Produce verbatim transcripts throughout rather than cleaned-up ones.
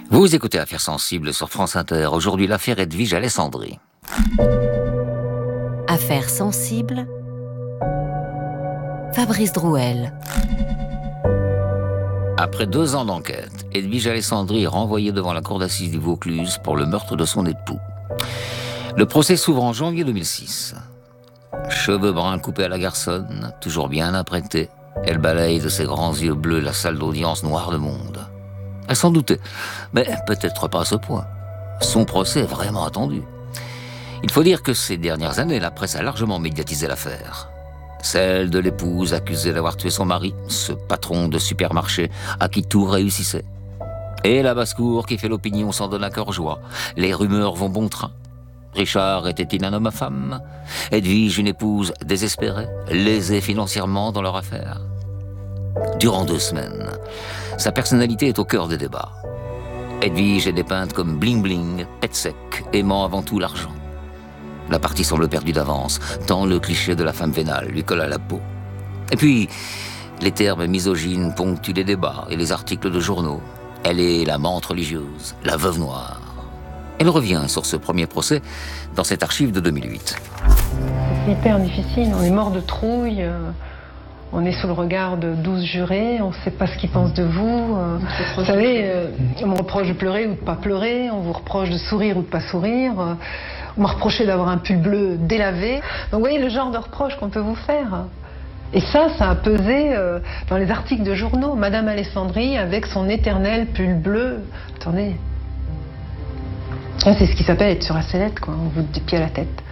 Vous écoutez Affaires sensibles sur France Inter. Aujourd'hui, l'affaire Edwige Alessandri. Affaires sensibles, Fabrice Drouel. Après deux ans d'enquête, Edwige Alessandri est renvoyée devant la cour d'assises du Vaucluse pour le meurtre de son époux. Le procès s'ouvre en janvier deux mille six. Cheveux bruns coupés à la garçonne, toujours bien apprêtée, elle balaye de ses grands yeux bleus la salle d'audience noire de monde. Elle s'en doutait, mais peut-être pas à ce point. Son procès est vraiment attendu. Il faut dire que ces dernières années, la presse a largement médiatisé l'affaire. Celle de l'épouse accusée d'avoir tué son mari, ce patron de supermarché à qui tout réussissait. Et la basse-cour qui fait l'opinion s'en donne à cœur joie. Les rumeurs vont bon train. Richard était-il un homme à femme? Edwige une épouse désespérée, lésée financièrement dans leur affaire? Durant deux semaines, sa personnalité est au cœur des débats. Edwige est dépeinte comme bling-bling, pet sec, aimant avant tout l'argent. La partie semble perdue d'avance, tant le cliché de la femme vénale lui colle à la peau. Et puis, les termes misogynes ponctuent les débats et les articles de journaux. Elle est la menthe religieuse, la veuve noire. Elle revient sur ce premier procès dans cette archive de deux mille huit. C'est hyper difficile, on est mort de trouille, euh, on est sous le regard de douze jurés, on ne sait pas ce qu'ils pensent de vous. Euh, vous savez, euh, on me reproche de pleurer ou de ne pas pleurer, on vous reproche de sourire ou de ne pas sourire, euh, on m'a reproché d'avoir un pull bleu délavé. Donc vous voyez le genre de reproche qu'on peut vous faire. Et ça, ça a pesé euh, dans les articles de journaux. Madame Alessandri avec son éternel pull bleu. Attendez. Ça, c'est ce qui s'appelle être sur la sellette, quoi. On vous des pieds à la tête.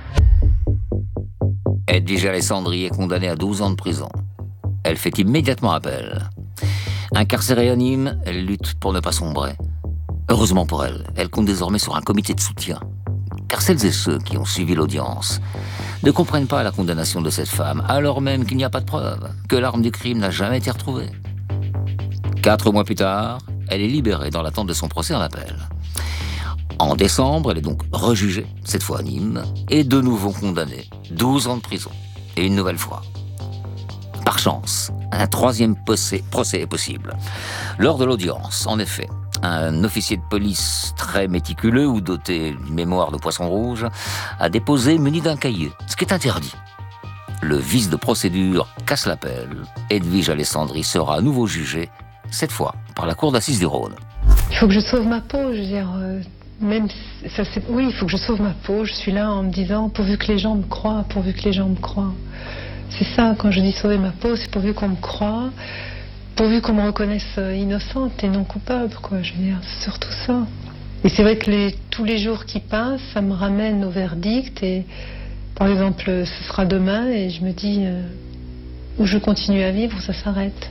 Edwige Alessandri est condamnée à douze ans de prison. Elle fait immédiatement appel. Incarcérée à Nîmes, elle lutte pour ne pas sombrer. Heureusement pour elle, elle compte désormais sur un comité de soutien. Car celles et ceux qui ont suivi l'audience ne comprennent pas la condamnation de cette femme, alors même qu'il n'y a pas de preuve, que l'arme du crime n'a jamais été retrouvée. Quatre mois plus tard, elle est libérée dans l'attente de son procès en appel. En décembre, elle est donc rejugée, cette fois à Nîmes, et de nouveau condamnée, douze ans de prison. Et une nouvelle fois. Par chance, un troisième procès, procès est possible. Lors de l'audience, en effet, un officier de police très méticuleux ou doté d'une mémoire de poisson rouge a déposé muni d'un cahier, ce qui est interdit. Le vice de procédure casse l'appel. Edwige Alessandri sera à nouveau jugée, cette fois par la cour d'assises du Rhône. Il faut que je sauve ma peau, je veux dire... Euh... Même ça, c'est... Oui, il faut que je sauve ma peau. Je suis là en me disant, pourvu que les gens me croient, pourvu que les gens me croient. C'est ça, quand je dis sauver ma peau, c'est pourvu qu'on me croie, pourvu qu'on me reconnaisse innocente et non coupable, quoi. Je veux dire, c'est surtout ça. Et c'est vrai que les... tous les jours qui passent, ça me ramène au verdict. Et par exemple, ce sera demain, et je me dis, euh, où je continue à vivre, où ça s'arrête.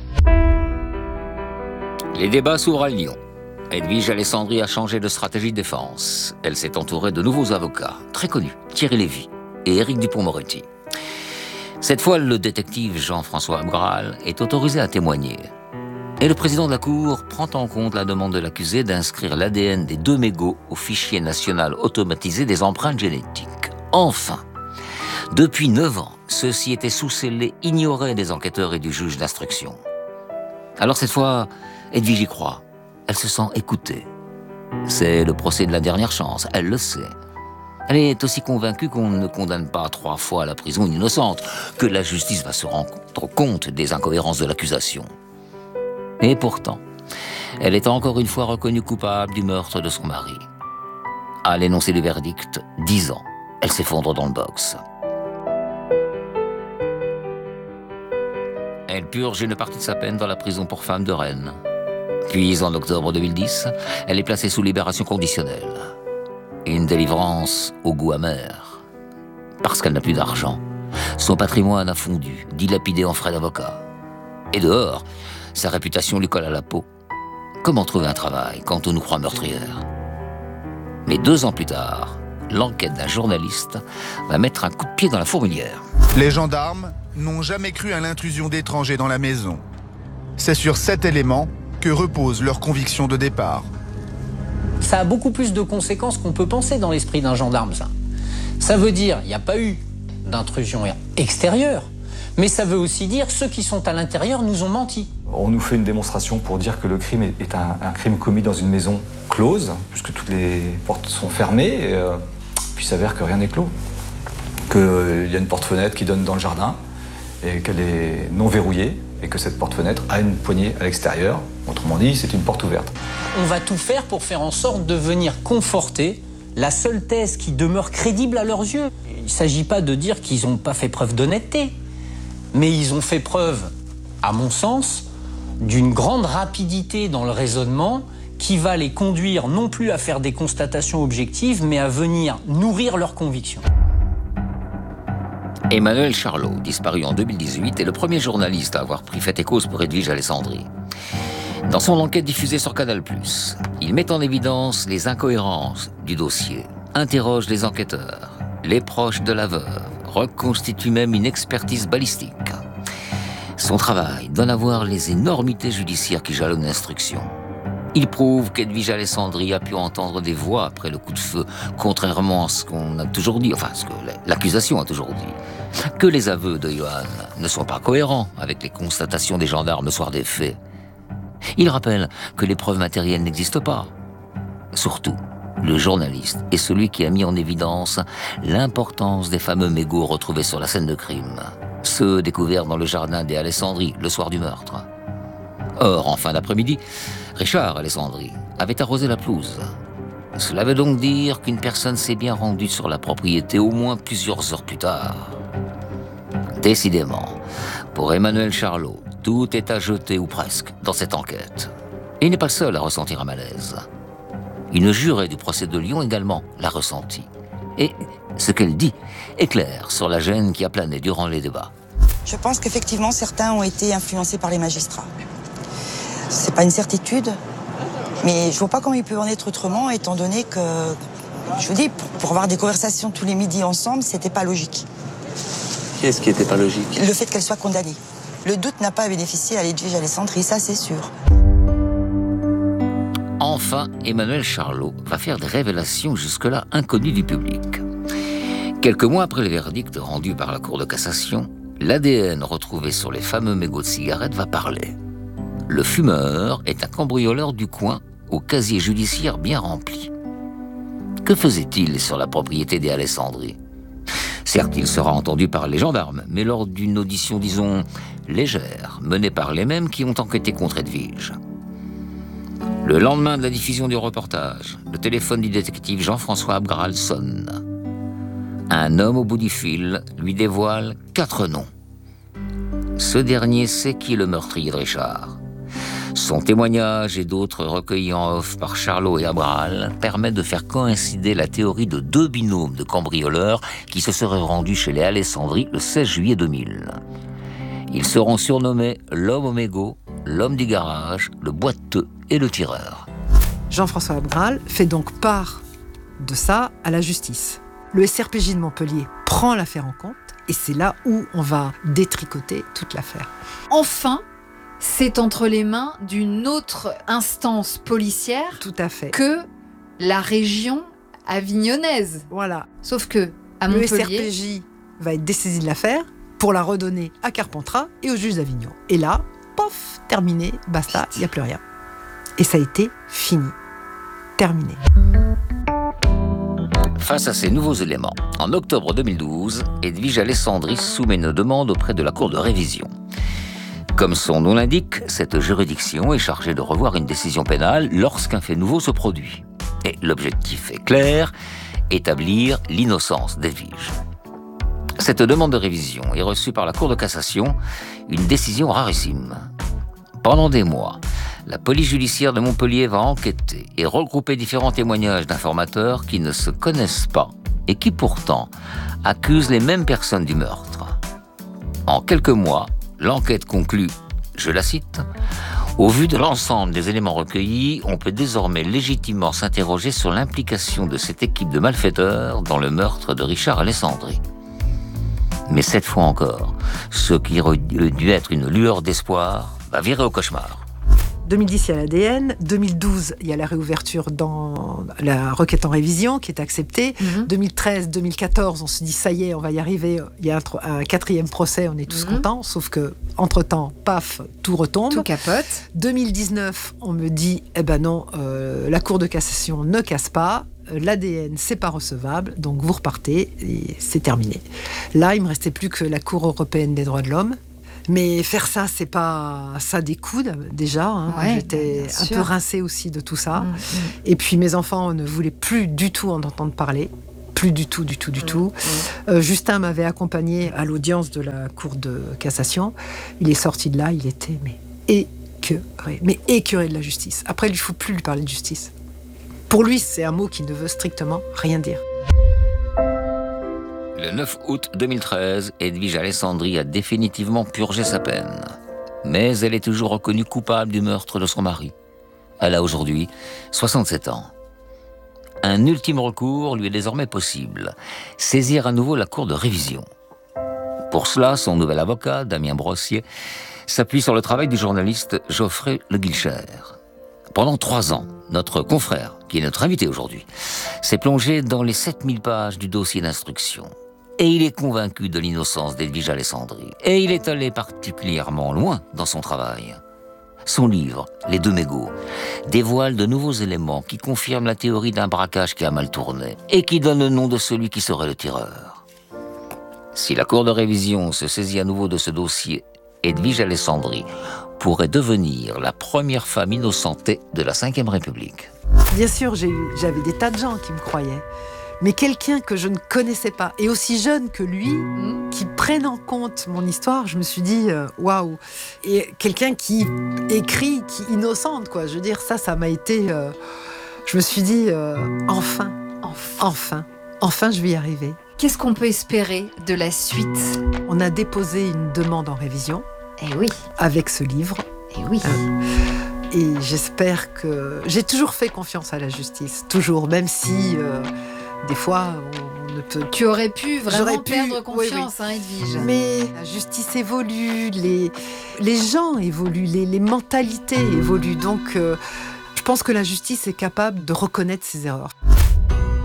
Les débats s'ouvrent à Lyon. Edwige Alessandri a changé de stratégie de défense. Elle s'est entourée de nouveaux avocats, très connus, Thierry Lévy et Éric Dupond-Moretti. Cette fois, le détective Jean-François Abgral est autorisé à témoigner. Et le président de la Cour prend en compte la demande de l'accusé d'inscrire l'A D N des deux mégots au fichier national automatisé des empreintes génétiques. Enfin, depuis neuf ans, ceux-ci étaient sous scellés, ignorés des enquêteurs et du juge d'instruction. Alors cette fois, Edwige y croit. Elle se sent écoutée. C'est le procès de la dernière chance, elle le sait. Elle est aussi convaincue qu'on ne condamne pas trois fois à la prison une innocente, que la justice va se rendre compte des incohérences de l'accusation. Et pourtant, elle est encore une fois reconnue coupable du meurtre de son mari. À l'énoncé du verdict, dix ans, elle s'effondre dans le box. Elle purge une partie de sa peine dans la prison pour femmes de Rennes. Puis, en octobre deux mille dix, elle est placée sous libération conditionnelle. Une délivrance au goût amer. Parce qu'elle n'a plus d'argent. Son patrimoine a fondu, dilapidé en frais d'avocat. Et dehors, sa réputation lui colle à la peau. Comment trouver un travail quand on nous croit meurtrière? Mais deux ans plus tard, l'enquête d'un journaliste va mettre un coup de pied dans la fourmilière. Les gendarmes n'ont jamais cru à l'intrusion d'étrangers dans la maison. C'est sur cet élément que repose leur conviction de départ. Ça a beaucoup plus de conséquences qu'on peut penser dans l'esprit d'un gendarme, ça. Ça veut dire, il n'y a pas eu d'intrusion extérieure, mais ça veut aussi dire, ceux qui sont à l'intérieur nous ont menti. On nous fait une démonstration pour dire que le crime est un, un crime commis dans une maison close, puisque toutes les portes sont fermées, et euh, puis il s'avère que rien n'est clos. Qu'il euh, y a une porte-fenêtre qui donne dans le jardin, et qu'elle est non verrouillée, et que cette porte-fenêtre a une poignée à l'extérieur. Autrement dit, c'est une porte ouverte. On va tout faire pour faire en sorte de venir conforter la seule thèse qui demeure crédible à leurs yeux. Il ne s'agit pas de dire qu'ils n'ont pas fait preuve d'honnêteté, mais ils ont fait preuve, à mon sens, d'une grande rapidité dans le raisonnement qui va les conduire non plus à faire des constatations objectives, mais à venir nourrir leurs convictions. Emmanuel Charlot, disparu en deux mille dix-huit, est le premier journaliste à avoir pris fait et cause pour Edwige Alessandri. Dans son enquête diffusée sur Canal plus, il met en évidence les incohérences du dossier, interroge les enquêteurs, les proches de la veuve, reconstitue même une expertise balistique. Son travail donne à voir les énormités judiciaires qui jalonnent l'instruction. Il prouve qu'Edwige Alessandri a pu entendre des voix après le coup de feu, contrairement à ce qu'on a toujours dit, enfin ce que l'accusation a toujours dit, que les aveux de Johan ne sont pas cohérents avec les constatations des gendarmes le soir des faits. Il rappelle que les preuves matérielles n'existent pas. Surtout, le journaliste est celui qui a mis en évidence l'importance des fameux mégots retrouvés sur la scène de crime, ceux découverts dans le jardin des Alessandri le soir du meurtre. Or, en fin d'après-midi, Richard Alessandri avait arrosé la pelouse. Cela veut donc dire qu'une personne s'est bien rendue sur la propriété au moins plusieurs heures plus tard. Décidément, pour Emmanuel Charlot, tout est à jeter ou presque dans cette enquête. Et il n'est pas le seul à ressentir un malaise. Une jurée du procès de Lyon également l'a ressenti. Et ce qu'elle dit est clair sur la gêne qui a plané durant les débats. Je pense qu'effectivement, certains ont été influencés par les magistrats. C'est pas une certitude, mais je vois pas comment il peut en être autrement, étant donné que, je vous dis, pour, pour avoir des conversations tous les midis ensemble, c'était pas logique. Qu'est-ce qui était pas logique? Le fait qu'elle soit condamnée. Le doute n'a pas bénéficié à Edwige Alessandri, ça c'est sûr. Enfin, Emmanuel Charlot va faire des révélations jusque-là inconnues du public. Quelques mois après le verdict rendu par la Cour de cassation, l'A D N retrouvé sur les fameux mégots de cigarettes va parler. Le fumeur est un cambrioleur du coin au casier judiciaire bien rempli. Que faisait-il sur la propriété des Alessandri? Certes, il sera entendu par les gendarmes, mais lors d'une audition, disons, légère, menée par les mêmes qui ont enquêté contre Edwige. Le lendemain de la diffusion du reportage, le téléphone du détective Jean-François Abgral sonne. Un homme au bout du fil lui dévoile quatre noms. Ce dernier sait qui est le meurtrier de Richard. Son témoignage et d'autres recueillis en off par Charlot et Abgral permettent de faire coïncider la théorie de deux binômes de cambrioleurs qui se seraient rendus chez les Alessandri le seize juillet deux mille. Ils seront surnommés l'homme au mégot, l'homme du garage, le boiteux et le tireur. Jean-François Abgral fait donc part de ça à la justice. Le S R P J de Montpellier prend l'affaire en compte et c'est là où on va détricoter toute l'affaire. Enfin, c'est entre les mains d'une autre instance policière Tout à fait. que la région avignonnaise. Voilà. Sauf que, à Le Montpellier... S R P J va être dessaisi de l'affaire pour la redonner à Carpentras et au juge d'Avignon. Et là, pof, terminé, basta, il n'y a plus rien. Et ça a été fini. Terminé. Face à ces nouveaux éléments, en octobre deux mille douze, Edwige Alessandri soumet une demande auprès de la Cour de révision. Comme son nom l'indique, cette juridiction est chargée de revoir une décision pénale lorsqu'un fait nouveau se produit. Et l'objectif est clair, établir l'innocence d'Edwige. Cette demande de révision est reçue par la Cour de cassation, une décision rarissime. Pendant des mois, la police judiciaire de Montpellier va enquêter et regrouper différents témoignages d'informateurs qui ne se connaissent pas et qui pourtant accusent les mêmes personnes du meurtre. En quelques mois, l'enquête conclut, je la cite, « Au vu de l'ensemble des éléments recueillis, on peut désormais légitimement s'interroger sur l'implication de cette équipe de malfaiteurs dans le meurtre de Richard Alessandri. » Mais cette fois encore, ce qui aurait dû être une lueur d'espoir va virer au cauchemar. deux mille dix, il y a l'A D N. deux mille douze, il y a la réouverture dans la requête en révision qui est acceptée. Mm-hmm. deux mille treize, deux mille quatorze, on se dit ça y est, on va y arriver. Il y a un, un quatrième procès, on est tous mm-hmm. contents. Sauf que entre-temps, paf, tout retombe. Tout capote. deux mille dix-neuf, on me dit, eh ben non, euh, la Cour de cassation ne casse pas. L'A D N, c'est pas recevable, donc vous repartez et c'est terminé. Là, il me restait plus que la Cour européenne des droits de l'homme. Mais faire ça, c'est pas ça découde déjà. Hein. Ouais, J'étais un sûr. peu rincée aussi de tout ça. Mmh, mmh. Et puis mes enfants ne voulaient plus du tout en entendre parler. Plus du tout, du tout, du mmh, tout. Mmh. Euh, Justin m'avait accompagnée à l'audience de la Cour de cassation. Il est sorti de là, il était mais écœuré, mais écœuré de la justice. Après, il ne faut plus lui parler de justice. Pour lui, c'est un mot qui ne veut strictement rien dire. Le neuf août deux mille treize, Edwige Alessandri a définitivement purgé sa peine. Mais elle est toujours reconnue coupable du meurtre de son mari. Elle a aujourd'hui soixante-sept ans. Un ultime recours lui est désormais possible. Saisir à nouveau la cour de révision. Pour cela, son nouvel avocat, Damien Brossier, s'appuie sur le travail du journaliste Geoffrey Le Guilcher. Pendant trois ans, notre confrère, qui est notre invité aujourd'hui, s'est plongé dans les sept mille pages du dossier d'instruction. Et il est convaincu de l'innocence d'Edwige Alessandri. Et il est allé particulièrement loin dans son travail. Son livre, Les deux mégots, dévoile de nouveaux éléments qui confirment la théorie d'un braquage qui a mal tourné et qui donne le nom de celui qui serait le tireur. Si la Cour de révision se saisit à nouveau de ce dossier, Edwige Alessandri pourrait devenir la première femme innocentée de la cinquième République. Bien sûr, j'ai eu, j'avais des tas de gens qui me croyaient. Mais quelqu'un que je ne connaissais pas, et aussi jeune que lui, mmh. qui prenne en compte mon histoire, je me suis dit, waouh. Wow. Et quelqu'un qui écrit, qui innocente, quoi. Je veux dire, ça, ça m'a été... Euh, je me suis dit, euh, enfin, enfin, enfin, enfin, je vais y arriver. Qu'est-ce qu'on peut espérer de la suite ? On a déposé une demande en révision. Eh oui. Avec ce livre. Eh oui. Euh, et j'espère que... J'ai toujours fait confiance à la justice, toujours, même si... Euh, Des fois, on ne peut... Tu aurais pu vraiment pu, perdre confiance, oui, oui. hein, Edwige. Mais la justice évolue, les, les gens évoluent, les, les mentalités évoluent. Donc, euh, je pense que la justice est capable de reconnaître ses erreurs.